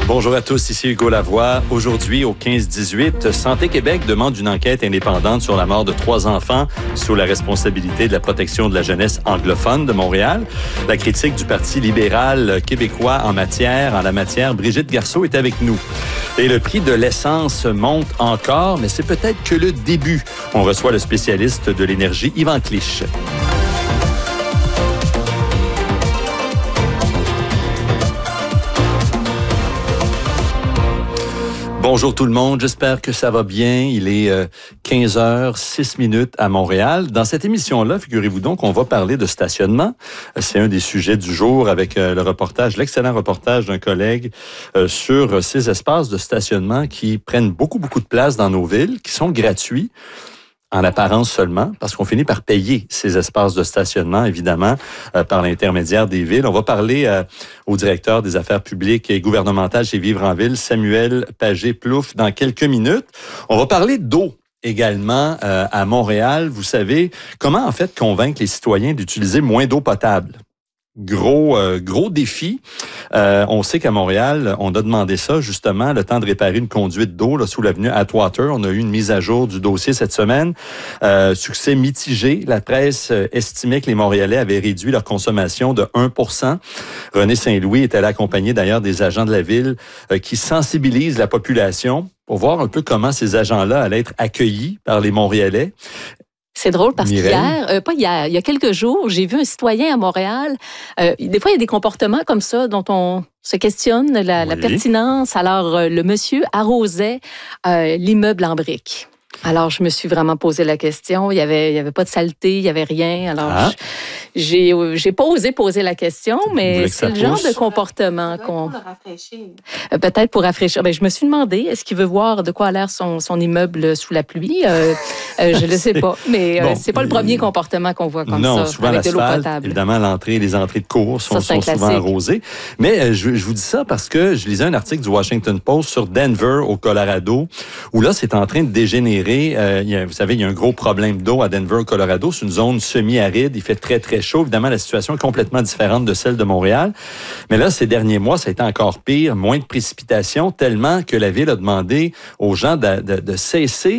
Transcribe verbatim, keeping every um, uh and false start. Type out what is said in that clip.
Bonjour à tous, ici Hugo Lavoie. Aujourd'hui, au quinze dix-huit, Santé Québec demande une enquête indépendante sur la mort de trois enfants sous la responsabilité de la protection de la jeunesse anglophone de Montréal. La critique du Parti libéral québécois en matière, en la matière, Brigitte Garceau est avec nous. Et le prix de l'essence monte encore, mais c'est peut-être que le début. On reçoit le spécialiste de l'énergie, Yvan Clich. Bonjour tout le monde, j'espère que ça va bien. Il est euh, quinze heures six minutes à Montréal. Dans cette émission-là, figurez-vous donc, on va parler de stationnement. C'est un des sujets du jour avec euh, le reportage, l'excellent reportage d'un collègue euh, sur ces espaces de stationnement qui prennent beaucoup, beaucoup de place dans nos villes, qui sont gratuits. En apparence seulement, parce qu'on finit par payer ces espaces de stationnement, évidemment, euh, par l'intermédiaire des villes. On va parler euh, au directeur des affaires publiques et gouvernementales chez Vivre en Ville, Samuel Pagé-Plouffe, dans quelques minutes. On va parler d'eau également euh, à Montréal. Vous savez, comment en fait convaincre les citoyens d'utiliser moins d'eau potable? Gros, euh, gros défi. Euh, on sait qu'à Montréal, on a demandé ça justement, le temps de réparer une conduite d'eau là, sous l'avenue Atwater. On a eu une mise à jour du dossier cette semaine. Euh, succès mitigé. La presse euh, estimait que les Montréalais avaient réduit leur consommation de un pour cent. René Saint-Louis est allé accompagner d'ailleurs des agents de la ville euh, qui sensibilisent la population pour voir un peu comment ces agents-là allaient être accueillis par les Montréalais. C'est drôle parce Mireille. qu'hier, euh, pas hier, il y a quelques jours, j'ai vu un citoyen à Montréal. Euh, des fois, il y a des comportements comme ça dont on se questionne la, oui. la pertinence. Alors, euh, le monsieur arrosait euh, l'immeuble en briques. Alors, je me suis vraiment posé la question. Il y avait, il y avait pas de saleté, il y avait rien. Alors, ah. j'ai, j'ai pas osé poser la question, mais c'est le genre de comportement qu'on. Peut-être pour rafraîchir. Euh, peut-être pour rafraîchir. Ben, je me suis demandé, est-ce qu'il veut voir de quoi a l'air son, son immeuble sous la pluie? Euh, euh, je le sais pas, mais euh, bon, c'est pas le premier comportement qu'on voit comme non, ça. Souvent avec de l'eau potable. Évidemment, l'entrée, les entrées de cours sont, ça, sont souvent arrosées. Mais euh, je, je vous dis ça parce que je lisais un article du Washington Post sur Denver, au Colorado, où là, c'est en train de dégénérer. Euh, il y a, vous savez, il y a un gros problème d'eau à Denver, au Colorado. C'est une zone semi-aride. Il fait très, très chaud. Évidemment, la situation est complètement différente de celle de Montréal. Mais là, ces derniers mois, ça a été encore pire. Moins de précipitations, tellement que la ville a demandé aux gens de, de, de cesser